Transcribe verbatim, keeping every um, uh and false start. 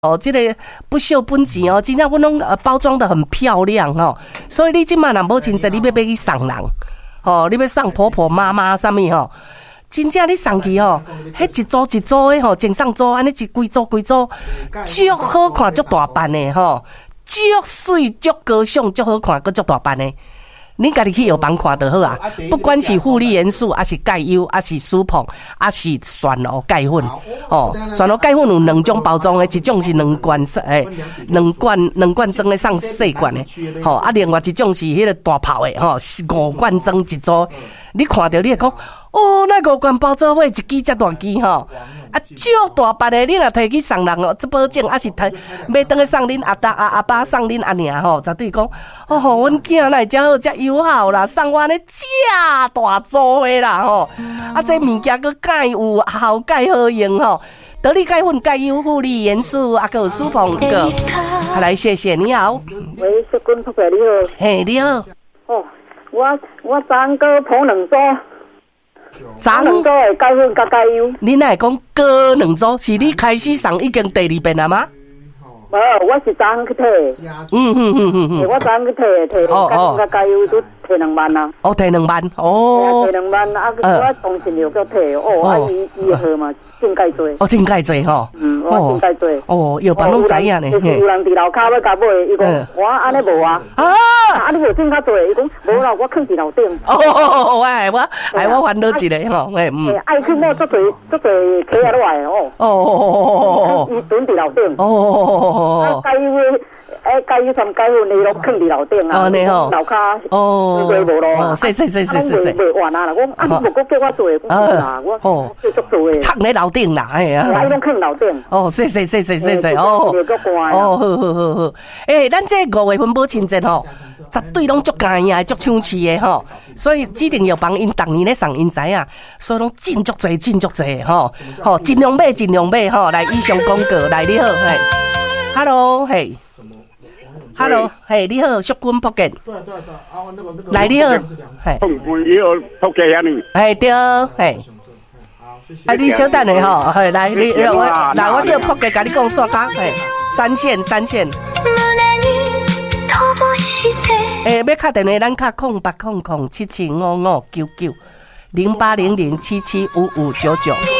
哦，这个不锈本钱哦，真正阮拢呃包装的很漂亮哦，所以你即摆若无亲戚，你要要去送人，哦，你要送婆婆妈妈啥物吼，真正你送去吼，迄一组一组的吼，前上组安尼一规组规组，足好看，足大版的吼，足水，足高尚，足好看，佮足大版的。你家己去药房看就好啊，不管是负利元素，还是钙优，还是舒碰，还是旋螺钙粉，哦，旋螺钙粉有两种包装的，一种是两罐诶，两罐两罐装的送细罐的，吼、哦，啊，另外一种是迄个大泡的，吼、哦，五罐装一组，你看到你会讲，哦，那五罐包做伙一支遮大支吼。啊，足大班的，你若摕去送人哦，这保证啊是摕要等去送恁阿爸阿阿爸送恁阿娘吼，绝对讲哦，阮囝来遮好遮友好啦，送我呢遮大组的啦吼，啊这物件佫钙有效钙好用吼，得力钙粉钙优负利元素啊，佫有舒碰个，来谢谢你好， 喂，小君伯伯你好， 嘿你好， 哦，我我昨昏个捧两组。 昨两组的钙粉甲钙优， 你哪会讲割两组？是你开始送已经第二遍了吗？ 无，我是昨昏去摕。 嗯嗯嗯嗯嗯。 我昨昏去摕摕钙粉甲钙优都摕两万啊。 哦，摕两万，哦。 摕两万啊！我当时又搁摕哦，啊伊伊好嘛，真介多。 哦，真介多吼。 嗯，我真介多。 哦，药房拢知影呢。 就是有人伫楼骹要甲买，伊讲我安尼无啊。啊！啊，你无种较多，伊讲无啦，我囥伫楼顶。 哦哦哦，哎我哎我烦恼一个吼，哎嗯。 爱去买足多足多客仔落来哦。 哦哦哦哦。 伊蹲伫楼顶。 哦哦哦哦。 啊，介伊诶，介伊从介伊你拢囥伫楼顶啊。 哦，你好。 楼骹。 哦。 无无咯。 哦，是是是是是是。 袂完啊啦！我啊，你无搁叫我做，我做啦，我做足做诶。 藏咧楼顶啦，哎呀。 啊，伊拢囥楼顶。 哦，是是是是是是哦。哦，好好好好。诶，咱这五月份母亲节吼。绝对拢足介意，足抢市的吼，所以指定药房因逐年咧送因知影，所以拢进足侪，进足侪吼，吼尽量买，尽量买吼。来，以上广告，来你好，嘿 ，Hello， 嘿 ，Hello， 嘿，你好，淑君福建，对对对，啊，那个那个，来你好，嘿， 你好，福建遐尼， 嘿对，嘿，啊，你稍等下吼，嘿，来你我来我叫福建甲你讲煞卡，嘿，三线三线。诶、欸，要打电话，咱卡空八空空七七五五九九零八零零七七五五九九。